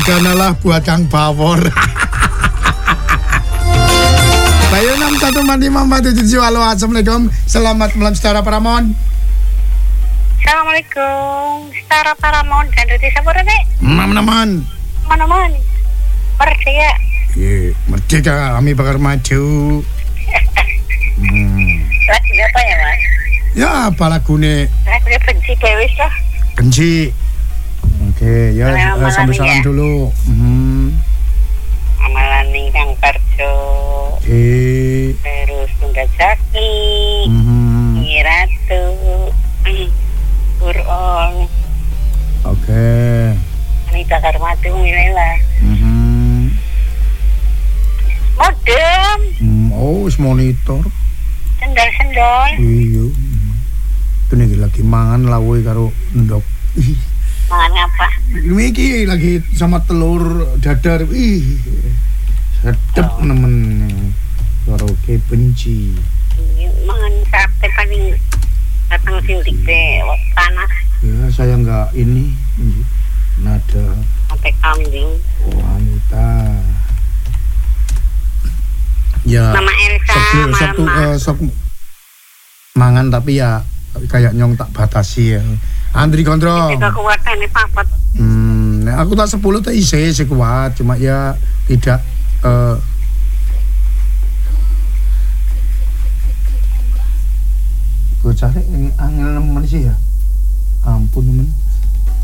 Kanalah buatang bawor. Bayu 61547. Halo, assalamualaikum. Selamat malam Setara Paramount. Assalamualaikum, Setara Paramount dan Ruti Sampurna. Teman-teman. Teman-teman, percaya. Iya, merdeka kami bakal maju. Lagi apa ya, Mas? Ya, apa lagune? Lagi benci dewis lah. Benci. Oke, ya sampai salam ya. dulu. Amalani Kang Parjo. Terus Tunggal Jaki. Ratu. Burong. Oke. Anita Karmati Milela. Modem. Oh, monitor. Sendal-sendal. Iya. Ini lagi mangan lawe karo ndok. Mangan apa? Iki lagi sama telur dadar. Sedep nemen. Karo ke benci. Mangan sate paling datang sindik deh panas. Ya, saya enggak ini. Nada. Sate kambing. Wanita. Ya. Nama Elsa. Sok mangan tapi ya kayak nyong tak batasi ya. Andri kontrol. Tidak kuat ini papat. Aku tak 10 tak isi kuat, cuma ya tidak gue cari ini angel nemen sih ya. Ampun temen.